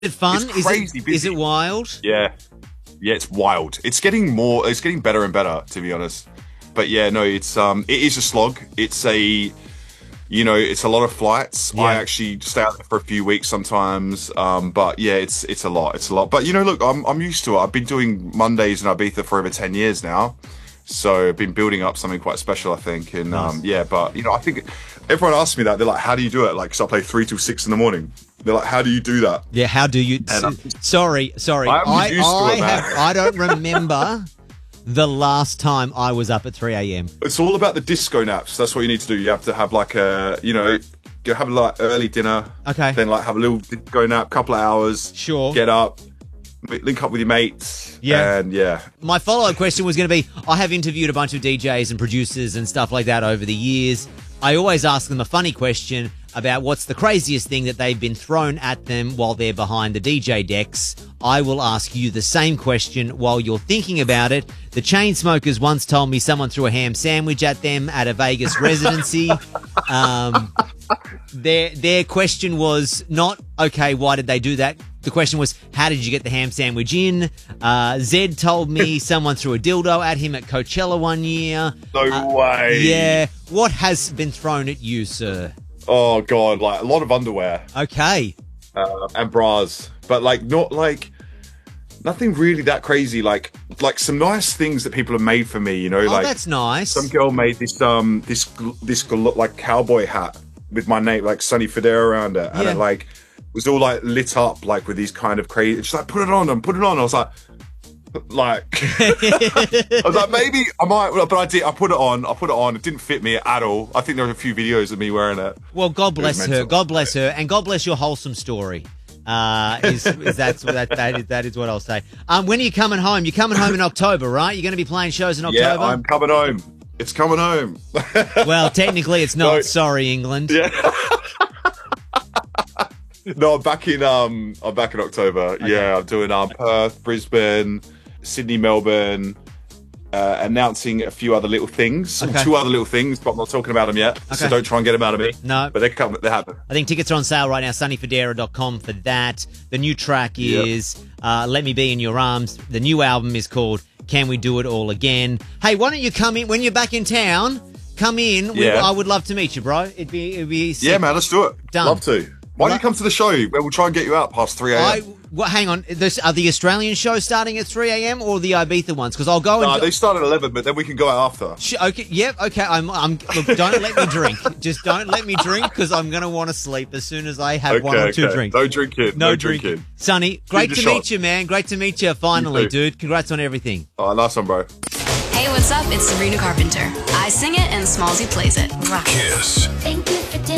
Is it fun? It's crazy busy. Is it wild? Yeah. Yeah, it's wild. It's getting better and better, to be honest. But yeah, no, it is a slog. It's a lot of flights. Yeah. I actually stay out there for a few weeks sometimes. But yeah, it's a lot. It's a lot. But look, I'm used to it. I've been doing Mondays in Ibiza for over 10 years now. So I've been building up something quite special, I think. And nice. Yeah, but I think everyone asks me that. They're like, how do you do it? Like, 'cause I play 3 till 6 in the morning. They're like, how do you do that? Yeah, how do you? Sorry. I don't remember the last time I was up at 3 a.m. It's all about the disco naps. That's what you need to do. You have to have like go have like early dinner. Okay. Then like have a little disco nap, couple of hours. Sure. Get up, link up with your mates. Yeah. And yeah. My follow-up question was going to be, I have interviewed a bunch of DJs and producers and stuff like that over the years. I always ask them a funny question about what's the craziest thing that they've been thrown at them while they're behind the DJ decks. I will ask you the same question while you're thinking about it. The Chainsmokers once told me someone threw a ham sandwich at them at a Vegas residency. Their question was not, okay, why did they do that? The question was, how did you get the ham sandwich in? Zed told me someone threw a dildo at him at Coachella one year. No way. Yeah. What has been thrown at you, sir? Oh, God, like a lot of underwear. Okay. And bras. But like, not like, nothing really that crazy. Like some nice things that people have made for me, Oh, like, that's nice. Some girl made this like cowboy hat with my name, like Sonny Fodera around it. And it like was all like lit up like with these kind of crazy, she's like, put it on. I was like I was like, maybe I might, but I did. I put it on. It didn't fit me at all. I think there were a few videos of me wearing it. Well, God bless her. God bless her, and God bless your wholesome story. That is what I'll say. When are you coming home? You're coming home in October, right? You're going to be playing shows in October. Yeah, I'm coming home. It's coming home. Well, technically, it's not. No. Sorry, England. Yeah. No, I'm back in October. Okay. Yeah, I'm doing Perth, Brisbane, Sydney, Melbourne, announcing a few other little things. Okay. 2 other little things, but I'm not talking about them yet. Okay. So don't try and get them out of me. No. But they happen. I think tickets are on sale right now, sunnyfodera.com for that. The new track is Let Me Be in Your Arms. The new album is called Can We Do It All Again? Hey, why don't you come in when you're back in town? Come in. I would love to meet you, bro. It'd be sick. Yeah, man, let's do it. Done. Love to. Why don't you come to the show? We'll try and get you out past 3 a.m. Hang on. Are the Australian shows starting at 3 a.m. or the Ibiza ones? Because I'll go and... No, they start at 11, but then we can go out after. Okay, yep, okay. Look, don't let me drink. Just don't let me drink because I'm going to want to sleep as soon as I have 1 or 2 drinks. No drinking. No drinking. Sonny, great to meet you, man. Great to meet you finally, dude. Congrats on everything. Oh, nice one, bro. Hey, what's up? It's Sabrina Carpenter. I sing it and Smallsy plays it. Kiss. Thank you for